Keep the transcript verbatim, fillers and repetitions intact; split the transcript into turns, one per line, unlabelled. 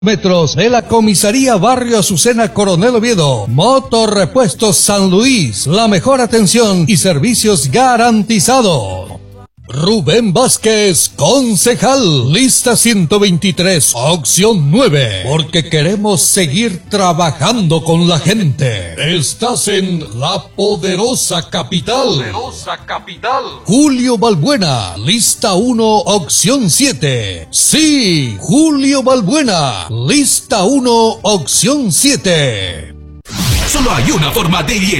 Metros de la Comisaría Barrio Azucena Coronel Oviedo. Motorrepuestos San Luis. La mejor atención y servicios garantizados. Rubén Vázquez, concejal, lista ciento veintitrés, opción nueve, porque queremos seguir trabajando con la gente. Estás en la poderosa capital. Poderosa capital. Julio Balbuena, lista uno, opción siete. Sí, Julio Balbuena, lista uno, opción siete.
Solo hay una forma de llenar